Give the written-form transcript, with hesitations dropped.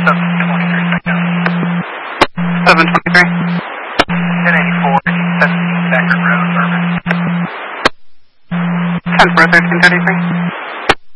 723. 1084, 17 Becker Road, Urban. 10 for 1333.